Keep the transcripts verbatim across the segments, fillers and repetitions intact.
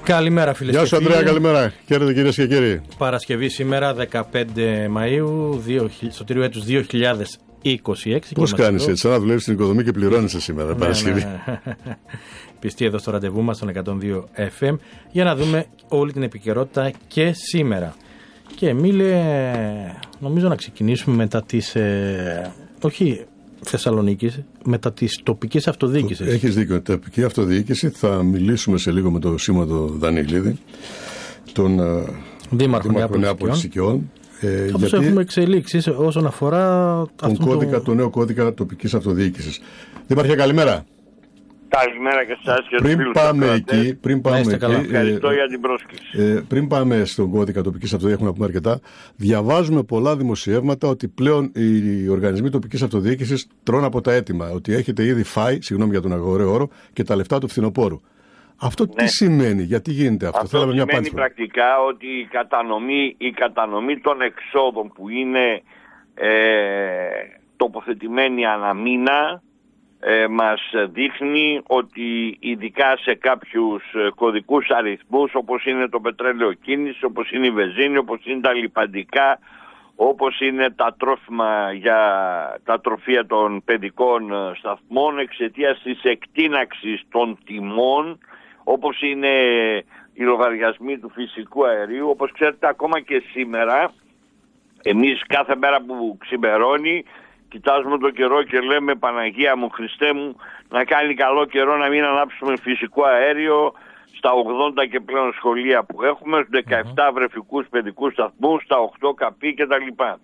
Καλημέρα φίλες Γεια και σου φίλοι. Ανδρέα, καλημέρα. Χαίρετε κυρίες και κύριοι. Παρασκευή σήμερα δεκαπέντε Μαΐου, στο τύριο έτους δύο χιλιάδες είκοσι έξι. Πώς κάνεις έτσι, σαν να δουλεύεις στην οικοδομή και πληρώνεσαι σήμερα, ναι, Παρασκευή. Ναι. Πιστή εδώ στο ραντεβού μας, στον εκατόν δύο εφ εμ, για να δούμε όλη την επικαιρότητα και σήμερα. Και Μίλε, νομίζω να ξεκινήσουμε μετά τις, ε, όχι Θεσσαλονίκης, μετά τις τοπικές αυτοδιοίκησεις. Έχεις δίκιο, τοπική αυτοδιοίκηση. Θα μιλήσουμε σε λίγο με τον Σίμωνα Δανειλίδη, τον Δήμαρχο Νεάπολης Οικειών. Ε, Καθώς γιατί έχουμε εξελίξεις όσον αφορά τον κώδικα, το... το νέο κώδικα τοπικής αυτοδιοίκησης. Δήμαρχε, καλημέρα. Καλημέρα και εσάς και πριν φίλους πάμε εκεί, πριν πάμε εκεί, ευχαριστώ ε, για την πρόσκληση. Ε, πριν πάμε στον κώδικα τοπικής αυτοδιοίκησης, έχουμε να πούμε αρκετά. Διαβάζουμε πολλά δημοσιεύματα ότι πλέον οι οργανισμοί τοπικής αυτοδιοίκησης τρώνε από τα έτοιμα. Ότι έχετε ήδη φάει, συγγνώμη για τον αγοραίο όρο, και τα λεφτά του φθινοπόρου. Αυτό ναι. Τι σημαίνει, γιατί γίνεται αυτό? Αυτό Θέλαμε σημαίνει μια πρακτικά ότι η κατανομή, η κατανομή των εξόδων που είναι ε, τοποθετημένοι ανά μήνα, Ε, μας δείχνει ότι ειδικά σε κάποιους κωδικούς αριθμούς, όπως είναι το πετρέλαιο κίνηση, όπως είναι η βενζίνη, όπως είναι τα λιπαντικά, όπως είναι τα τρόφιμα για τα τροφεία των παιδικών σταθμών, εξαιτίας της εκτείναξης των τιμών, όπως είναι οι λογαριασμοί του φυσικού αερίου. Όπως ξέρετε, ακόμα και σήμερα, εμείς κάθε μέρα που ξημερώνει κοιτάζουμε το καιρό και λέμε, Παναγία μου, Χριστέ μου, να κάνει καλό καιρό, να μην ανάψουμε φυσικό αέριο στα ογδόντα και πλέον σχολεία που έχουμε, στους δεκαεπτά βρεφικούς παιδικούς σταθμούς, στα οκτώ καπί κτλ.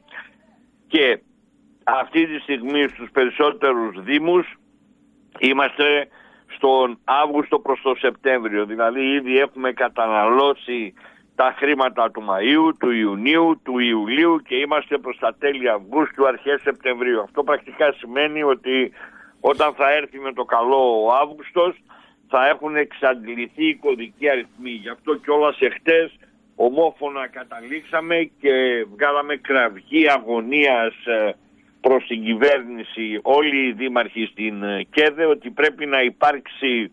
Και αυτή τη στιγμή στους περισσότερους δήμους είμαστε στον Αύγουστο προς το Σεπτέμβριο. Δηλαδή ήδη έχουμε καταναλώσει τα χρήματα του Μαΐου, του Ιουνίου, του Ιουλίου και είμαστε προς τα τέλη Αυγούστου, αρχές Σεπτεμβρίου. Αυτό πρακτικά σημαίνει ότι όταν θα έρθει με το καλό ο Αύγουστος θα έχουν εξαντληθεί οι κωδικοί αριθμοί. Γι' αυτό κιόλας εχθές ομόφωνα καταλήξαμε και βγάλαμε κραυγή αγωνίας προς την κυβέρνηση, όλοι οι δήμαρχοι στην ΚΕΔΕ, ότι πρέπει να υπάρξει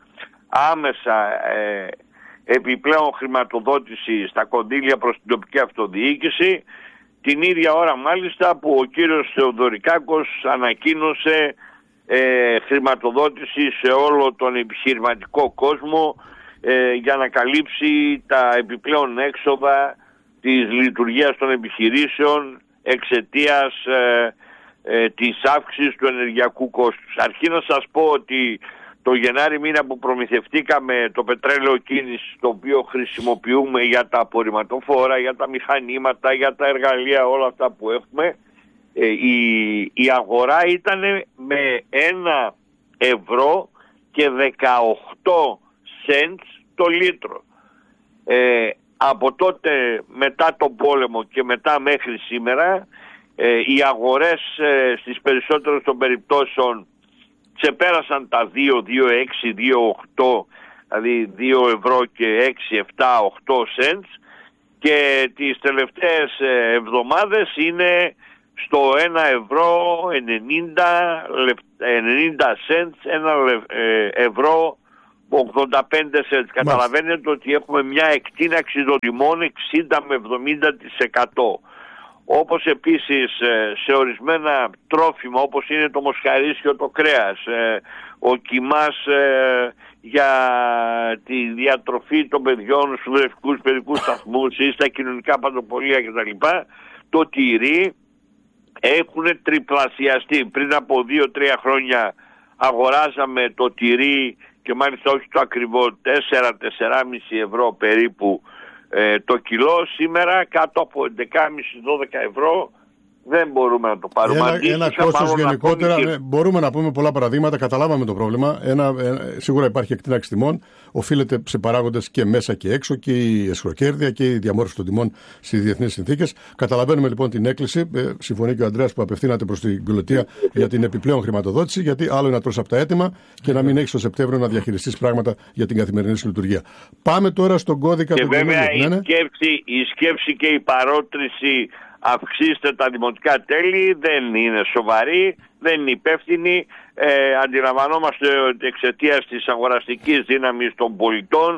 άμεσα ε, επιπλέον χρηματοδότηση στα κονδύλια προς την τοπική αυτοδιοίκηση, την ίδια ώρα μάλιστα που ο κύριος Θεοδωρικάκος ανακοίνωσε ε, χρηματοδότηση σε όλο τον επιχειρηματικό κόσμο ε, για να καλύψει τα επιπλέον έξοδα της λειτουργίας των επιχειρήσεων εξαιτίας ε, ε, της αύξησης του ενεργειακού κόστους. Αρχή να σας πω ότι το Γενάρη μήνα που προμηθευτήκαμε το πετρέλαιο κίνηση, το οποίο χρησιμοποιούμε για τα απορριμματοφόρα, για τα μηχανήματα, για τα εργαλεία, όλα αυτά που έχουμε, ε, η, η αγορά ήταν με ένα ευρώ και δεκαοκτώ cents το λίτρο. Ε, από τότε μετά τον πόλεμο και μετά μέχρι σήμερα, ε, οι αγορές ε, στις περισσότερες των περιπτώσεων ξεπέρασαν τα δύο, δύο, έξι, δύο, οκτώ, δηλαδή δύο ευρώ και έξι, επτά, οκτώ cents, και τις τελευταίες εβδομάδες είναι στο ένα ευρώ ενενήντα cents, ένα ευρώ ογδόντα πέντε cents. Καταλαβαίνετε ότι έχουμε μια εκτείναξη των τιμών εξήντα με εβδομήντα τοις εκατό. Όπως επίσης σε ορισμένα τρόφιμα, όπως είναι το μοσχαρίσιο, το κρέας, ο κιμάς για τη διατροφή των παιδιών στους βρεφικούς παιδικούς σταθμούς ή στα κοινωνικά παντοπολία κτλ, το τυρί έχουν τριπλασιαστεί. Πριν από δύο τρία χρόνια αγοράζαμε το τυρί, και μάλιστα όχι το ακριβό, τέσσερα με τέσσερα κόμμα πέντε ευρώ περίπου Ε, το κιλό. Σήμερα κάτω από έντεκα κόμμα πέντε με δώδεκα ευρώ δεν μπορούμε να το πάρουμε. Ένα, ένα κόστος γενικότερα, και... ναι, μπορούμε να πούμε πολλά παραδείγματα, καταλάβαμε το πρόβλημα. Ένα, ε, σίγουρα υπάρχει εκτείναξη τιμών, οφείλεται σε παράγοντες και μέσα και έξω, και η εσχροκέρδεια και η διαμόρφωση των τιμών στις διεθνείς συνθήκες. Καταλαβαίνουμε λοιπόν την έκκληση, ε, συμφωνεί και ο Ανδρέας που απευθύνατε προς την Κολοτεία για την επιπλέον χρηματοδότηση, γιατί άλλο είναι να τρως από τα έτοιμα και να μην έχεις το Σεπτέμβριο να διαχειριστείς πράγματα για την καθημερινή σου λειτουργία. Πάμε τώρα στον κώδικα του καινούργιου. Και βέβαια ναι, ναι. η, σκέψη, η σκέψη και η παρότριση αυξήστε τα δημοτικά τέλη δεν είναι σοβαρή, δεν είναι υπεύθυνη. Ε, αντιλαμβανόμαστε ότι εξαιτίας της αγοραστικής δύναμης των πολιτών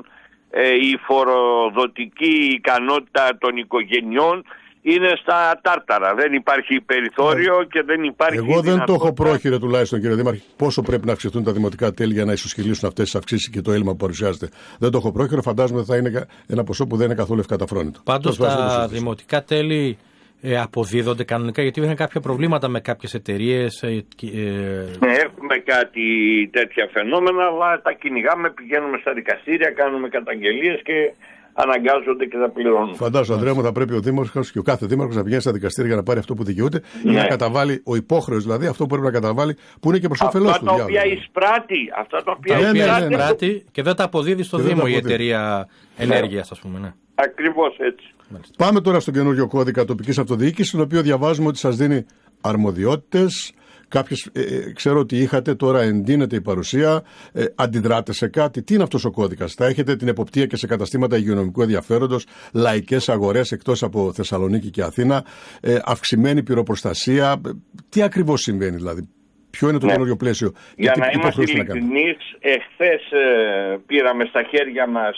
ε, η φοροδοτική ικανότητα των οικογενειών είναι στα τάρταρα. Δεν υπάρχει περιθώριο yeah. και δεν υπάρχει. Εγώ δεν δυνατότητα... το έχω πρόχειρο τουλάχιστον, κύριε Δήμαρχε, πόσο πρέπει να αυξηθούν τα δημοτικά τέλη για να ισοσχελίσουν αυτές τις αυξήσεις και το έλλειμμα που παρουσιάζεται. Δεν το έχω πρόχειρο, φαντάζομαι ότι θα είναι ένα ποσό που δεν είναι καθόλου ευκαταφρόνητο. Πάντως τα δημοτικά τέλη ε, αποδίδονται κανονικά, γιατί είχαν κάποια προβλήματα με κάποιες εταιρείες. Ε, ε... Ναι, έχουμε κάτι τέτοια φαινόμενα, αλλά τα κυνηγάμε, πηγαίνουμε στα δικαστήρια, κάνουμε καταγγελίες και αναγκάζονται και θα πληρώνουν. Φαντάζομαι, Ανδρέα μου, θα πρέπει ο Δήμαρχος και ο κάθε Δήμαρχος να πηγαίνει στα δικαστήρια για να πάρει αυτό που δικαιούται ναι. ή να καταβάλει ο υπόχρεος, δηλαδή αυτό που πρέπει να καταβάλει, που είναι και προς όφελός του. Αυτά τα οποία εισπράττει, αυτά τα οποία ναι, εισπράττει ναι, ναι, ναι. και δεν τα αποδίδει στο Δήμο η εταιρεία ενέργειας, ας πούμε. Ναι. Ακριβώς έτσι. Μάλιστα. Πάμε τώρα στον καινούριο κώδικα τοπικής αυτοδιοίκησης, στον οποίο διαβάζουμε ότι σας δίνει αρμοδιότητες. Κάποιες, ε, ξέρω ότι είχατε, τώρα εντείνεται η παρουσία, ε, αντιδράτε σε κάτι. Τι είναι αυτός ο κώδικας? Θα έχετε την εποπτεία και σε καταστήματα υγειονομικού ενδιαφέροντος, λαϊκές αγορές εκτός από Θεσσαλονίκη και Αθήνα, ε, αυξημένη πυροπροστασία. Τι ακριβώς συμβαίνει δηλαδή? Ποιο είναι το ναι. καινούριο πλαίσιο? Για τι, να τι είμαστε ειλικρινείς, εχθές ε, πήραμε στα χέρια μας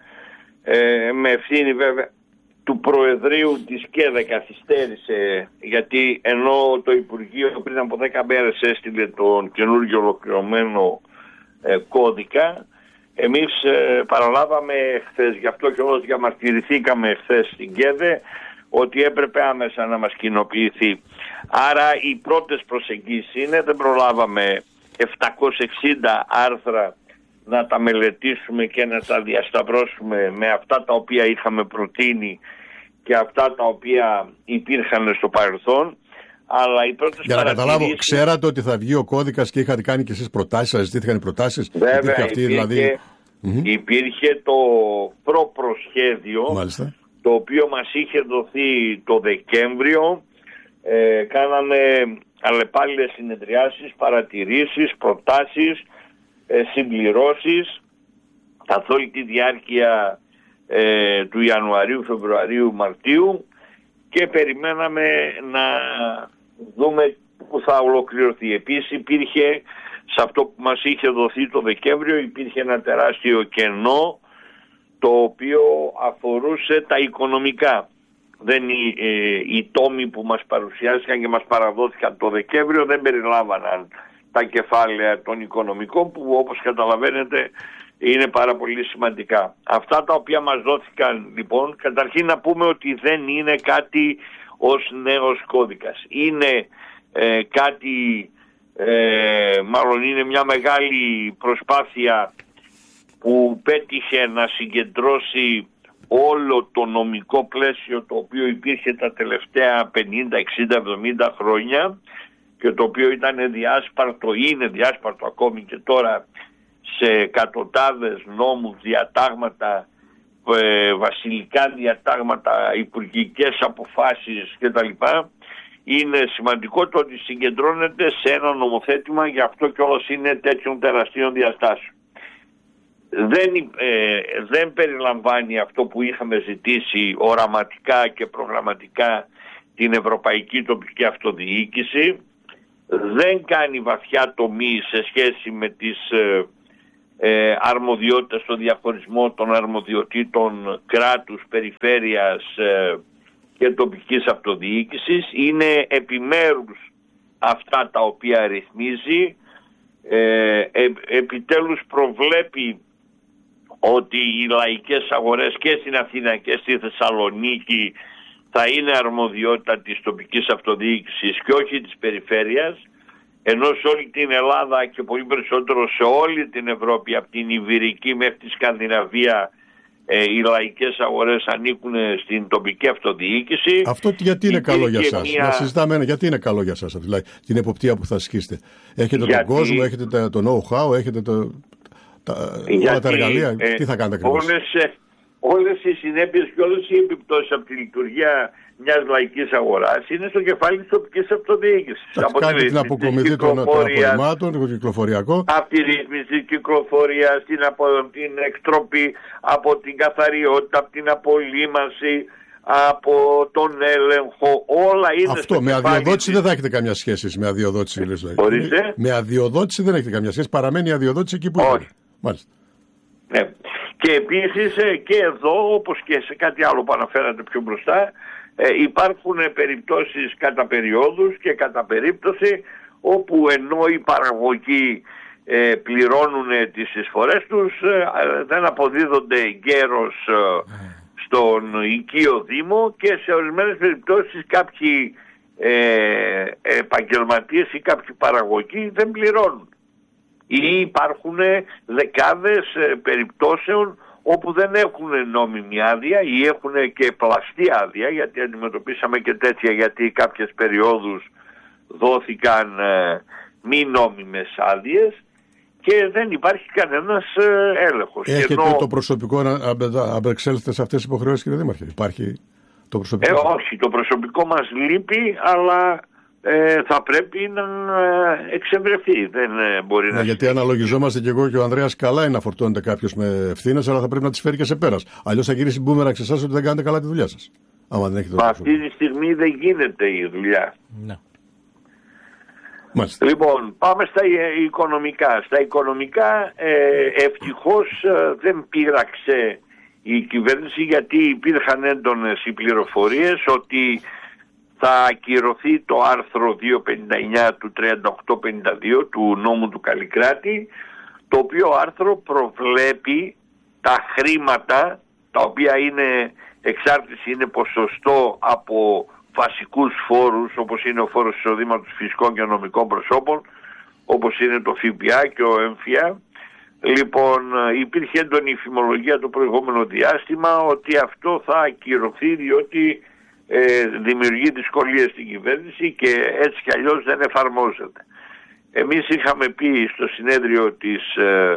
ε, ε, με ευθύνη βέβαια του Προεδρείου της ΚΕΔΕ καθυστέρησε, γιατί ενώ το Υπουργείο πριν από δέκα μέρες έστειλε τον καινούργιο ολοκληρωμένο ε, κώδικα, εμείς ε, παραλάβαμε χθες, γι' αυτό και όλος διαμαρτυρηθήκαμε χθες στην ΚΕΔΕ ότι έπρεπε άμεσα να μας κοινοποιηθεί. Άρα οι πρώτες προσεγγίσεις είναι, δεν προλάβαμε επτακόσια εξήντα άρθρα να τα μελετήσουμε και να τα διασταυρώσουμε με αυτά τα οποία είχαμε προτείνει και αυτά τα οποία υπήρχαν στο παρελθόν. Αλλά οι πρώτες Για να καταλάβω, ξέρατε ότι θα βγει ο κώδικας και είχατε κάνει και εσείς προτάσεις, σας ζητήθηκαν οι προτάσεις? Βέβαια, υπήρχε, αυτή, δηλαδή... υπήρχε το προπροσχέδιο, Μάλιστα. το οποίο μας είχε δοθεί το Δεκέμβριο. Ε, κάναμε αλλεπάλληλες συνεδριάσεις, παρατηρήσεις, προτάσεις, ε, συμπληρώσεις καθ' όλη τη διάρκεια ε, του Ιανουαρίου, Φεβρουαρίου, Μαρτίου, και περιμέναμε να δούμε που θα ολοκληρωθεί. Επίσης υπήρχε, σε αυτό που μας είχε δοθεί το Δεκέμβριο, υπήρχε ένα τεράστιο κενό το οποίο αφορούσε τα οικονομικά. Δεν οι, ε, οι τόμοι που μας παρουσιάστηκαν και μας παραδόθηκαν το Δεκέμβριο δεν περιλάμβαναν τα κεφάλαια των οικονομικών, που όπως καταλαβαίνετε είναι πάρα πολύ σημαντικά. Αυτά τα οποία μας δόθηκαν λοιπόν, καταρχήν να πούμε ότι δεν είναι κάτι ως νέος κώδικας. Είναι ε, κάτι, ε, μάλλον είναι μια μεγάλη προσπάθεια που πέτυχε να συγκεντρώσει όλο το νομικό πλαίσιο το οποίο υπήρχε τα τελευταία πενήντα, εξήντα, εβδομήντα χρόνια και το οποίο ήταν διάσπαρτο, είναι διάσπαρτο ακόμη και τώρα σε εκατοντάδες νόμους, διατάγματα, ε, βασιλικά διατάγματα, υπουργικές αποφάσεις κτλ. Είναι σημαντικό το ότι συγκεντρώνεται σε ένα νομοθέτημα, γι' αυτό κιόλας είναι τέτοιων τεραστίων διαστάσεων. Δεν, ε, δεν περιλαμβάνει αυτό που είχαμε ζητήσει οραματικά και προγραμματικά, την ευρωπαϊκή τοπική αυτοδιοίκηση. Δεν κάνει βαθιά τομή σε σχέση με τις ε, ε, αρμοδιότητες, στον διαχωρισμό των αρμοδιοτήτων κράτους, περιφέρειας ε, και τοπικής αυτοδιοίκησης. Είναι επιμέρους αυτά τα οποία ρυθμίζει. Ε, ε, επιτέλους προβλέπει ότι οι λαϊκές αγορές και στην Αθήνα και στη Θεσσαλονίκη θα είναι αρμοδιότητα της τοπικής αυτοδιοίκησης και όχι της περιφέρειας, ενώ σε όλη την Ελλάδα και πολύ περισσότερο σε όλη την Ευρώπη, από την Ιβηρική μέχρι τη Σκανδιναβία, ε, οι λαϊκές αγορές ανήκουν στην τοπική αυτοδιοίκηση. Αυτό γιατί είναι καλό για σας? Μια... Να συζητάμε ένα, γιατί είναι καλό για σας, δηλαδή, την εποπτεία που θα ασκήσετε? Έχετε γιατί... τον κόσμο, έχετε το know-how, έχετε το... Τα, γιατί, όλα τα εργαλεία, ε, τι θα κάνετε ακριβώς? Όλες, όλες οι συνέπειες και όλες οι επιπτώσεις από τη λειτουργία μιας λαϊκής αγοράς είναι στο κεφάλι της τοπικής αυτοδιοίκησης. Από τη την αποκομιδή των απορριμμάτων, το κυκλοφοριακό. Από τη ρύθμιση της κυκλοφορίας, την, απο, την εκτροπή, από την καθαριότητα, από την απολύμανση, από τον έλεγχο, όλα είναι. Αυτό με αδειοδότηση δεν θα έχετε καμιά σχέση με αδειοδότηση. Ορίστε. Με αδειοδότηση δεν έχετε καμιά σχέση, παραμένει η αδειοδότηση εκεί που όχι. είναι. Μάλιστα. Ναι. Και επίσης και εδώ, όπως και σε κάτι άλλο που αναφέρατε πιο μπροστά, υπάρχουν περιπτώσεις κατά περιόδους και κατά περίπτωση όπου ενώ οι παραγωγοί ε, πληρώνουν τις εισφορές τους, ε, δεν αποδίδονται εγκαίρως ε, στον οικείο δήμο και σε ορισμένες περιπτώσεις κάποιοι ε, επαγγελματίες ή κάποιοι παραγωγοί δεν πληρώνουν. Ή υπάρχουν δεκάδες ε, περιπτώσεων όπου δεν έχουν νόμιμη άδεια ή έχουν και πλαστή άδεια, γιατί αντιμετωπίσαμε και τέτοια, γιατί κάποιες περιόδους δόθηκαν ε, μη νόμιμες άδειες και δεν υπάρχει κανένας ε, έλεγχος. Έχετε ενώ... το προσωπικό να απεξέλθετε σε αυτές τις υποχρεώσεις, κύριε Δήμαρχε? Υπάρχει το προσωπικό? Ε, όχι, το προσωπικό μας λείπει, αλλά ε, θα πρέπει να εξευρεθεί. Δεν ε, μπορεί ναι, να... Γιατί αναλογιζόμαστε και εγώ και ο Ανδρέας, καλά είναι να φορτώνεται κάποιος με ευθύνες, αλλά θα πρέπει να τις φέρει και σε πέρας. Αλλιώς θα γυρίσει μπούμεραγκ σε εσάς ότι δεν κάνετε καλά τη δουλειά σας. Άμα δεν έχετε το αυτή τη στιγμή δεν γίνεται η δουλειά. Ναι. Μάλιστα. Λοιπόν, πάμε στα οικονομικά. Στα οικονομικά ε, ευτυχώς ε, δεν πείραξε η κυβέρνηση, γιατί υπήρχαν έντονες οι πληροφορίες ότι θα ακυρωθεί το άρθρο διακόσια πενήντα εννιά του τριάντα οκτώ πενήντα δύο του νόμου του Καλλικράτη, το οποίο άρθρο προβλέπει τα χρήματα, τα οποία είναι εξάρτηση, είναι ποσοστό από βασικούς φόρους, όπως είναι ο φόρος εισοδήματος φυσικών και νομικών προσώπων, όπως είναι το ΦΠΑ και ο έμφυα. Λοιπόν, υπήρχε έντονη φημολογία το προηγούμενο διάστημα ότι αυτό θα ακυρωθεί διότι ε, δημιουργεί δυσκολίες στην κυβέρνηση και έτσι κι αλλιώς δεν εφαρμόζεται. Εμείς είχαμε πει στο συνέδριο της ε,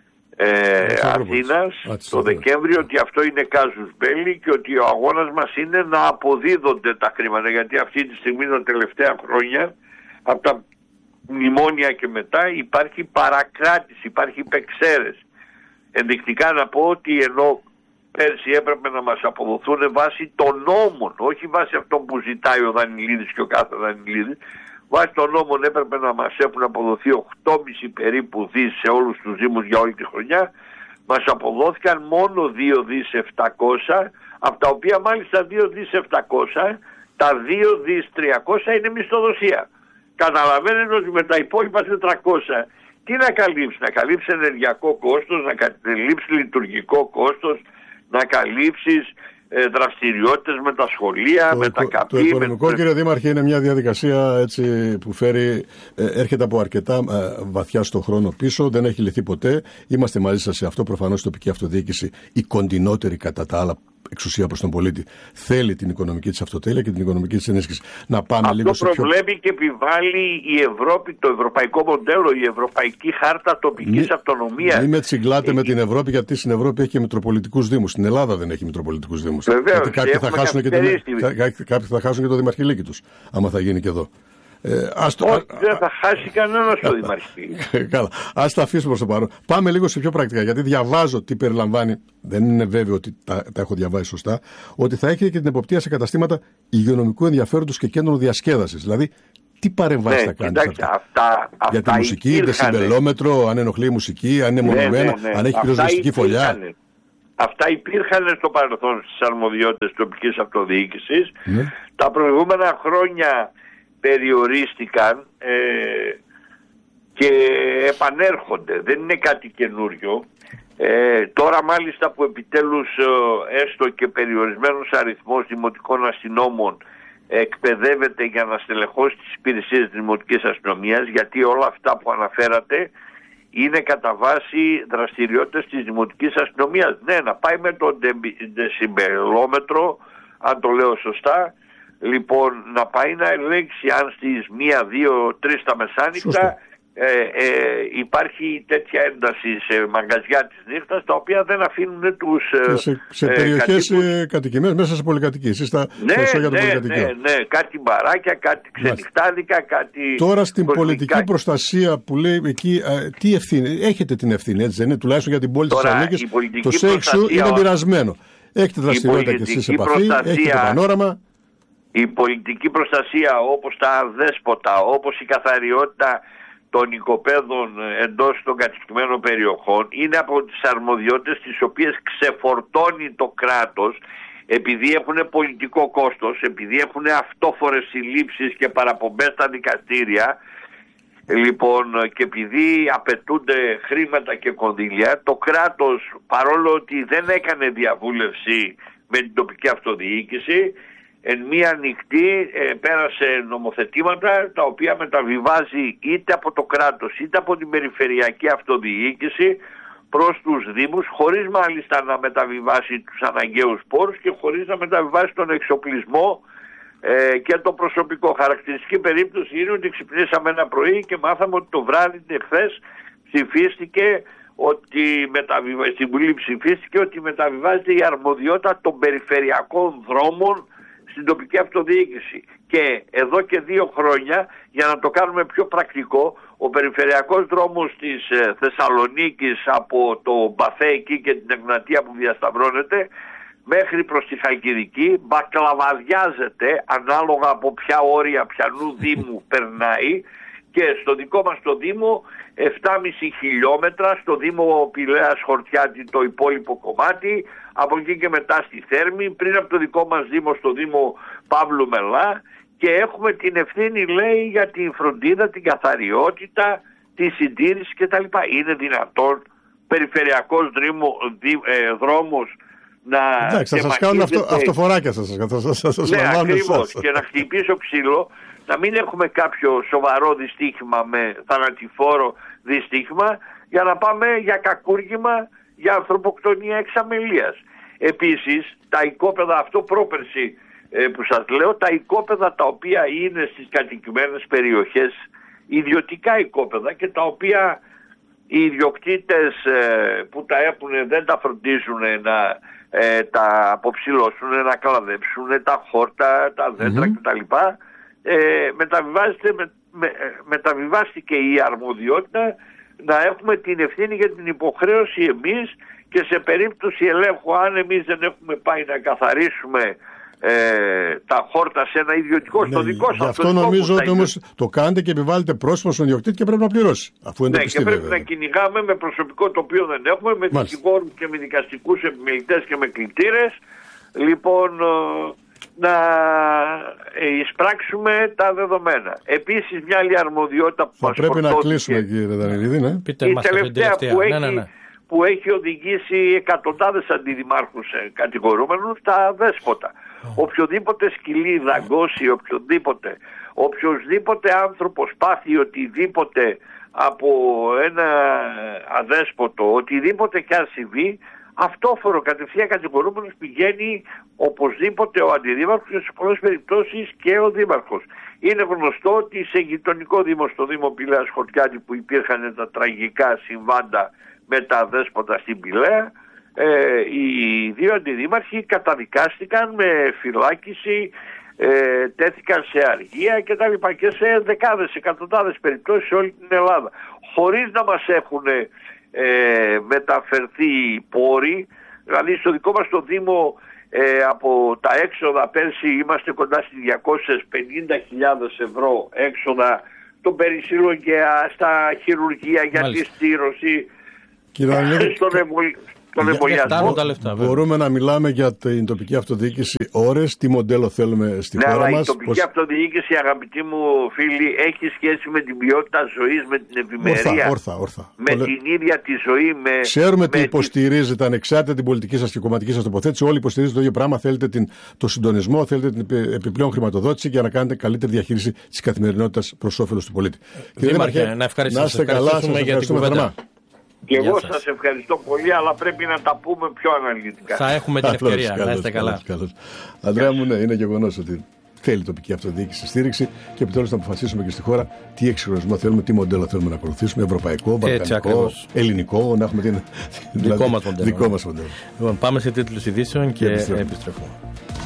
ε, Αθήνας το Δεκέμβριο ότι αυτό είναι κάζους μπέλι και ότι ο αγώνας μας είναι να αποδίδονται τα χρήματα, γιατί αυτή τη στιγμή τα τελευταία χρόνια από τα μνημόνια και μετά υπάρχει παρακράτηση, υπάρχει υπεξαίρεση. Ενδεικτικά να πω ότι ενώ πέρσι έπρεπε να μας αποδοθούν βάσει των νόμων, όχι βάσει αυτών που ζητάει ο Δανειλίδης και ο κάθε Δανειλίδης, βάσει των νόμων έπρεπε να μας έχουν αποδοθεί οκτώ κόμμα πέντε περίπου δις σε όλους τους δήμους για όλη τη χρονιά. Μας αποδόθηκαν μόνο δύο δισεκατομμύρια επτακόσια, από τα οποία μάλιστα δύο δισεκατομμύρια επτακόσια, τα δύο δισεκατομμύρια τριακόσια είναι μισθοδοσία. Καταλαβαίνετε ότι με τα υπόλοιπα τετρακόσια τι να καλύψει? Να καλύψει ενεργειακό κόστος, να καλύψει λειτουργικό κόστος, να καλύψεις ε, δραστηριότητες με τα σχολεία, το, με τα καπί. Το οικονομικό, με... κύριε Δήμαρχε, είναι μια διαδικασία έτσι, που φέρει, ε, έρχεται από αρκετά ε, βαθιά στο χρόνο πίσω, δεν έχει λυθεί ποτέ. Είμαστε μαζί σας σε αυτό. Προφανώς η τοπική αυτοδιοίκηση, η κοντινότερη κατά τα άλλα εξουσία προς τον πολίτη, θέλει την οικονομική της αυτοτέλεια και την οικονομική της ενίσχυση. Να πάμε αυτό λίγο σε πιο... προβλέπει και επιβάλλει η Ευρώπη, το ευρωπαϊκό μοντέλο, η Ευρωπαϊκή Χάρτα Τοπικής Μη... Αυτονομίας. Μην με τσιγκλάτε ε... με την Ευρώπη, γιατί στην Ευρώπη έχει και μητροπολιτικούς δήμους. Στην Ελλάδα δεν έχει μητροπολιτικούς δήμους. Βεβαίως, γιατί κάποιοι θα, χάσουν και την... κάποιοι θα χάσουν και το δημαρχηλίκι τους, άμα θα γίνει και εδώ. Ε, ας το... Όχι, δεν θα χάσει κανένας το δημαρχείο. Καλά. Ας τα αφήσουμε προς το παρόν. Πάμε λίγο σε πιο πρακτικά, γιατί διαβάζω τι περιλαμβάνει. Δεν είναι βέβαιο ότι τα, τα έχω διαβάσει σωστά. Ότι θα έχετε και την εποπτεία σε καταστήματα υγειονομικού ενδιαφέροντος και κέντρων διασκέδασης. Δηλαδή, τι παρεμβάσεις ναι, θα κάνετε? Αυτά, αυτά, αυτά για τη μουσική, δεσιμπελόμετρο, αν ενοχλεί η μουσική, αν είναι μονομένα, ναι, ναι, ναι. αν έχει πυροσβεστική φωλιά. Αυτά υπήρχαν στο παρελθόν στις αρμοδιότητες της τοπικής αυτοδιοίκησης. Ναι. Τα προηγούμενα χρόνια περιορίστηκαν ε, και επανέρχονται. Δεν είναι κάτι καινούριο. Ε, τώρα μάλιστα που επιτέλους ε, έστω και περιορισμένος αριθμός δημοτικών αστυνόμων εκπαιδεύεται για να στελεχώσει τις υπηρεσίες της δημοτικής αστυνομίας, γιατί όλα αυτά που αναφέρατε είναι κατά βάση δραστηριότητες της δημοτικής αστυνομίας. Ναι, να πάει με το δεσιμπελόμετρο, αν το λέω σωστά, λοιπόν, να πάει να ελέγξει αν στις μία, δύο, τρεις τα μεσάνυχτα ε, ε, υπάρχει τέτοια ένταση σε μαγαζιά της νύχτας, τα οποία δεν αφήνουν τους ε, σε, σε ε, περιοχές κατοίκους... κατοικημένες μέσα σε πολυκατοικίες. Στα ναι, ναι, ναι, ναι, κάτι μπαράκια, κάτι ξενυχτάδικα, κάτι... Τώρα στην πολιτική προστασία που λέει εκεί, ε, τι ευθύνη, έχετε την ευθύνη, έτσι δεν είναι, τουλάχιστον για την πόλη της Θεσσαλονίκης, το ΣΕΙΚΣΟΥ είναι μοιρασμένο. Έχετε δραστηριότητα και εσείς σε επαφή, έχετε το πανόραμα. Η πολιτική προστασία, όπως τα αδέσποτα, όπως η καθαριότητα των οικοπαίδων εντός των κατοικημένων περιοχών είναι από τις αρμοδιότητες τις οποίες ξεφορτώνει το κράτος, επειδή έχουν πολιτικό κόστος, επειδή έχουν αυτόφορες συλλήψεις και παραπομπές στα δικαστήρια, λοιπόν, και επειδή απαιτούνται χρήματα και κονδύλια, το κράτος, παρόλο ότι δεν έκανε διαβούλευση με την τοπική αυτοδιοίκηση, εν μία νυχτή ε, πέρασε νομοθετήματα τα οποία μεταβιβάζει είτε από το κράτος είτε από την περιφερειακή αυτοδιοίκηση προς τους Δήμους, χωρίς μάλιστα να μεταβιβάσει τους αναγκαίους πόρους και χωρίς να μεταβιβάσει τον εξοπλισμό ε, και το προσωπικό. Χαρακτηριστική περίπτωση είναι ότι ξυπνήσαμε ένα πρωί και μάθαμε ότι το βράδυ εχθές ψηφίστηκε ότι μεταβιβα... στην Βουλή ψηφίστηκε ότι μεταβιβάζεται η αρμοδιότητα των περιφερειακών δρόμων στην τοπική αυτοδιοίκηση. Και εδώ και δύο χρόνια, για να το κάνουμε πιο πρακτικό, ο περιφερειακός δρόμος της ε, Θεσσαλονίκης από το Μπαθέ εκεί και την Εγνατία που διασταυρώνεται μέχρι προς τη Χαλκιδική μπακλαβαδιάζεται ανάλογα από ποια όρια ποιανού Δήμου περνάει, και στο δικό μας το Δήμο επτά κόμμα πέντε χιλιόμετρα, στο Δήμο Πηλαίας Χορτιάτη το υπόλοιπο κομμάτι, από εκεί και μετά στη Θέρμη, πριν από το δικό μας Δήμο στο Δήμο Παύλου Μελά, και έχουμε την ευθύνη, λέει, για την φροντίδα, την καθαριότητα, τη συντήρηση κτλ. Είναι δυνατόν περιφερειακός δρύμο, δι, ε, δρόμος να... Εντάξει, θα σας κάνουν αυτό, αυτοφοράκια σας, σας, σας, σας ναι, λαμβάνουν ακριβώς, εσάς. και να χτυπήσω ξύλο, να μην έχουμε κάποιο σοβαρό δυστύχημα με θανατηφόρο δυστύχημα, για να πάμε για κακούργημα, για ανθρωποκτονία εξαμελίας. Επίσης, τα οικόπεδα, αυτό πρόπερση ε, που σας λέω, τα οικόπεδα τα οποία είναι στις κατοικημένες περιοχές, ιδιωτικά οικόπεδα, και τα οποία οι ιδιοκτήτες ε, που τα έχουν δεν τα φροντίζουν να ε, τα αποψηλώσουν, να κλαδέψουν τα χόρτα, τα δέντρα mm-hmm. κτλ. Ε, μεταβιβάζεται, με, με, μεταβιβάστηκε η αρμοδιότητα να έχουμε την ευθύνη για την υποχρέωση εμείς, και σε περίπτωση ελέγχου, αν εμείς δεν έχουμε πάει να καθαρίσουμε ε, τα χόρτα σε ένα ιδιωτικό, ναι, στο δικό σας. Γι' αυτό νομίζω ότι όμως το κάνετε και επιβάλλετε πρόσωπο στον ιδιοκτήτη και πρέπει να πληρώσει. Αφού είναι ναι, πιστή, και πρέπει βέβαια. να κυνηγάμε με προσωπικό το οποίο δεν έχουμε, με δικηγόρους και με δικαστικούς επιμελητές και με κλητήρες. Λοιπόν, να εισπράξουμε τα δεδομένα. Επίσης, μια άλλη αρμοδιότητα που θα μας πρέπει να κλείσουμε, κύριε Δανιλίδη, ναι. Πείτε η μας τελευταία, τελευταία που, ναι, έχει, ναι, ναι. που έχει οδηγήσει εκατοντάδες αντιδημάρχους κατηγορούμενους, τα δέσποτα. Oh. Οποιοδήποτε σκυλί δαγκώσει, οποιοδήποτε, οποιοδήποτε άνθρωπος πάθει οτιδήποτε από ένα αδέσποτο, οτιδήποτε κι αν συμβεί, αυτόφορο κατευθείαν κατηγορούμενος πηγαίνει οπωσδήποτε ο αντιδήμαρχος και σε πολλές περιπτώσεις και ο δήμαρχος. Είναι γνωστό ότι σε γειτονικό δήμο, στο Δήμο Πηλαίας Χορτιάτη, που υπήρχαν τα τραγικά συμβάντα με τα δέσποτα στην Πηλαία, ε, οι δύο αντιδήμαρχοι καταδικάστηκαν με φυλάκιση, ε, τέθηκαν σε αργία κτλ. Και σε δεκάδες, εκατοντάδες περιπτώσεις σε όλη την Ελλάδα, χωρίς να μας έχουν Ε, μεταφερθεί οι πόροι. Δηλαδή στο δικό μας το Δήμο ε, από τα έξοδα πέρσι είμαστε κοντά στις διακόσιες πενήντα χιλιάδες ευρώ έξοδα των περισύλλων και στα χειρουργία για τη στήρωση, στον εμβολιασμό. Τον εμβολιασμό. Μπορούμε να μιλάμε για την τοπική αυτοδιοίκηση ώρες, τι μοντέλο θέλουμε στη ναι, χώρα αλλά μας. Η τοπική πώς... αυτοδιοίκηση, αγαπητοί μου φίλοι, έχει σχέση με την ποιότητα ζωής, με την ευημερία, όρθα, όρθα. με Πολε... την ίδια τη ζωή. Με... Ξέρουμε με τι υποστηρίζετε, ανεξάρτητα την πολιτική σας και κομματική σας τοποθέτηση. Όλοι υποστηρίζετε το ίδιο πράγμα. Θέλετε την... το συντονισμό, θέλετε την επιπλέον χρηματοδότηση για να κάνετε καλύτερη διαχείριση της καθημερινότητας προς όφελος του πολίτη. Δήμαρχε, να ευχαριστήσουμε για την κουβέντα. Και εγώ σας ευχαριστώ πολύ, αλλά πρέπει να τα πούμε πιο αναλυτικά. Θα έχουμε την ευκαιρία. Να είστε καλά. Αντρέα μου, ναι, είναι γεγονός ότι θέλει τοπική αυτοδιοίκηση στήριξη και επιτέλους να αποφασίσουμε και στη χώρα τι εξυγχρονισμό θέλουμε, τι μοντέλο θέλουμε να ακολουθήσουμε. Ευρωπαϊκό, βαλκανικό, ελληνικό, να έχουμε την... δικό μας μοντέλο. Δικό μας μοντέλο. Λοιπόν, πάμε σε τίτλους ειδήσεων και επιστρέφουμε.